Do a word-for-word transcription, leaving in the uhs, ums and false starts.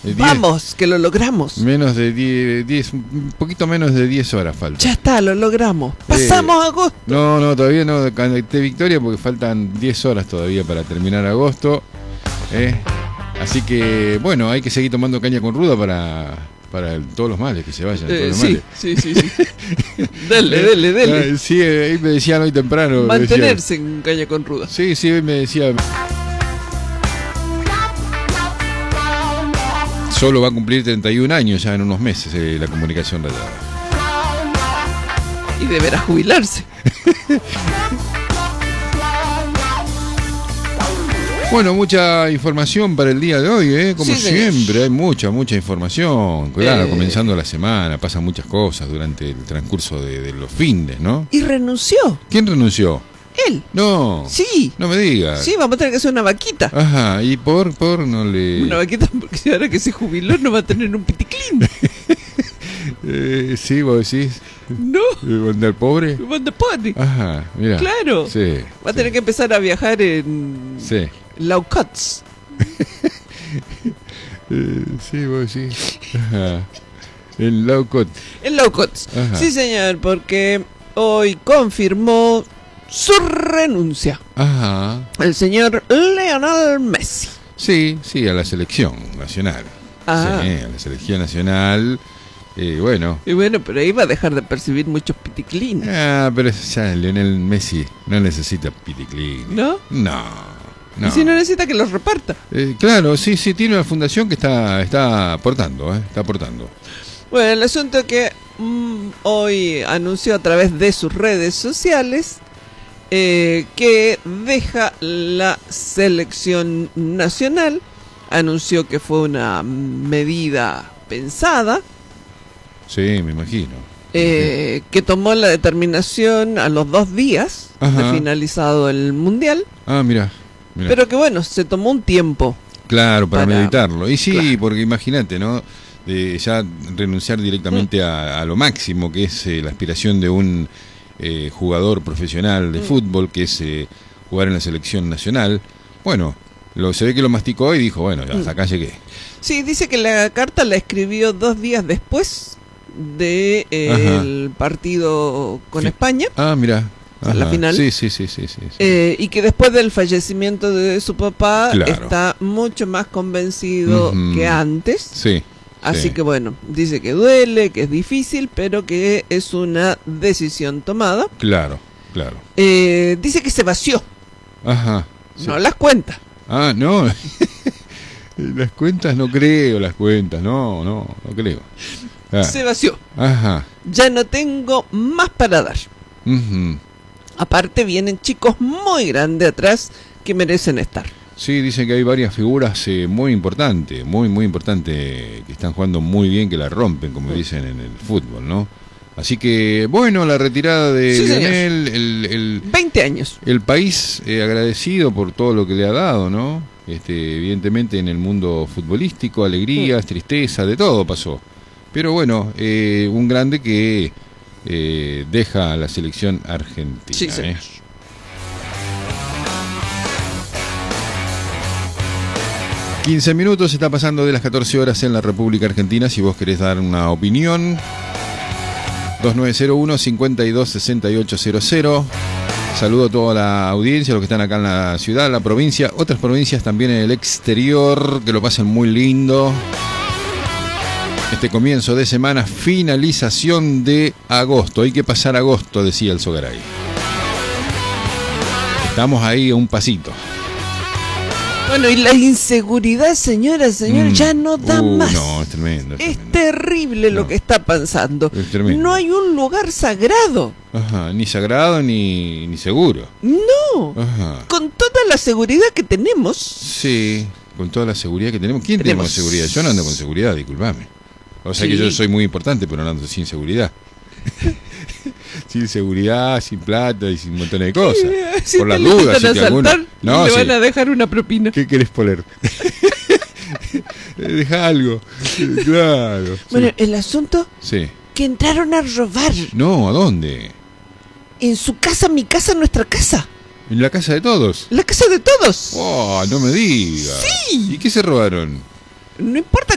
diez, Vamos, que lo logramos. Menos de diez, un poquito menos de diez horas falta. Ya está, lo logramos. Pasamos eh, agosto. No, no, todavía no canté victoria porque faltan diez horas todavía para terminar agosto. Eh. Así que, bueno, hay que seguir tomando caña con ruda para, para el, todos los males que se vayan. Eh, todos los sí, males. sí, sí, sí. Dale, dale, dale. Ah, sí, ahí me decían hoy temprano. Mantenerse decían, en caña con ruda. Sí, sí, hoy me decía. Solo va a cumplir treinta y un años ya en unos meses eh, la comunicación radial. Y deberá jubilarse. Bueno, mucha información para el día de hoy, ¿eh? Como sí, siempre, hay mucha, mucha información. Claro, eh... comenzando la semana, pasan muchas cosas durante el transcurso de, de los findes, ¿no? Y renunció. ¿Quién renunció? Él. No. Sí. No me digas. Sí, vamos a tener que hacer una vaquita. Ajá, y por, por no le... Una vaquita porque ahora que se jubiló no va a tener un piticlín. eh, sí, vos decís. No. ¿Va a andar pobre? Va a andar pobre. Ajá, mira. Claro. Sí. Va a sí. tener que empezar a viajar en... Sí. Low cuts. eh, sí, vos decís. Ajá. En low cut. En low cuts. Ajá. Sí, señor, porque hoy confirmó su renuncia. Ajá. El señor Lionel Messi. Sí, sí, a la selección nacional. Ah. Sí, a la selección nacional. Eh, bueno. Y bueno, pero ahí va a dejar de percibir muchos piticlines. Ah, pero ya Lionel Messi no necesita piticlines. ¿No? No. No. Y si no necesita que los reparta. Eh, claro, sí, sí, tiene una fundación que está, está aportando, ¿eh? Está aportando. Bueno, el asunto es que mmm, hoy anunció a través de sus redes sociales eh, que deja la selección nacional. Anunció que fue una medida pensada. Sí, me imagino. Eh, que tomó la determinación a los dos días Ajá. de finalizado el mundial. Ah, mira. Mirá. Pero que bueno, se tomó un tiempo. Claro, para, para meditarlo. Y sí, claro. porque imagínate, ¿no? De ya renunciar directamente mm. a, a lo máximo, que es eh, la aspiración de un eh, jugador profesional de mm. fútbol, que es eh, jugar en la selección nacional. Bueno, lo, se ve que lo masticó y dijo, bueno, hasta acá llegué. Sí, dice que la carta la escribió dos días después del de, partido con sí. España. Ah, mira. Ajá. La final. Sí, sí, sí, sí, sí, sí. Eh, y que después del fallecimiento de su papá claro. está mucho más convencido uh-huh. que antes. Sí. Así sí. que bueno, dice que duele, que es difícil, pero que es una decisión tomada. Claro, claro. Eh, dice que se vació. Ajá. Sí. No las cuentas. Ah, no. Las cuentas no creo, las cuentas, no, no, no creo. Ah. Se vació. Ajá. Ya no tengo más para dar. Uh-huh. Aparte vienen chicos muy grandes atrás que merecen estar. Sí, dicen que hay varias figuras eh, muy importantes, muy, muy importantes, que están jugando muy bien, que la rompen, como dicen en el fútbol, ¿no? Así que, bueno, la retirada de sí, Lionel, el, el... veinte años. El país eh, agradecido por todo lo que le ha dado, ¿no? Este, evidentemente en el mundo futbolístico, alegrías, sí. tristeza, de todo pasó. Pero bueno, eh, un grande que... Eh, deja a la selección argentina. Sí, sí. ¿eh? quince minutos, está pasando de las catorce horas en la República Argentina. Si vos querés dar una opinión, dos nueve cero uno, cinco dos seis ocho cero cero. Saludo a toda la audiencia, los que están acá en la ciudad, la provincia, otras provincias también en el exterior, que lo pasen muy lindo. Este comienzo de semana, finalización de agosto. Hay que pasar agosto, decía el Sogaray. Estamos ahí a un pasito. Bueno, y la inseguridad, señora, señor, mm. ya no da uh, más. No, es tremendo. Es, es tremendo. terrible lo no. que está pasando. Es tremendo. No hay un lugar sagrado. Ajá, ni sagrado ni, ni seguro. No. Ajá. Con toda la seguridad que tenemos. Sí, con toda la seguridad que tenemos. ¿Quién tenemos, tenemos seguridad? Yo no ando con seguridad, disculpame. O sea sí. que yo soy muy importante, pero no ando sin seguridad. Sin seguridad, sin plata y sin un montón de cosas. Si por las dudas, si te alguno... no, le sí. van a dejar una propina. ¿Qué querés poner? Deja algo. Claro. Bueno, sí. el asunto sí. que entraron a robar. No, ¿a dónde? En su casa, mi casa, nuestra casa. ¿En la casa de todos? La casa de todos. Oh, no me digas. Sí. ¿Y qué se robaron? No importa